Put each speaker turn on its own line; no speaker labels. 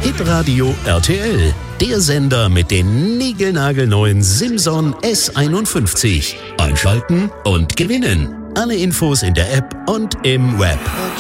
Hitradio RTL, der Sender mit den niegelnagelneuen Simson S51. Einschalten und gewinnen. Alle Infos in der App und im Web.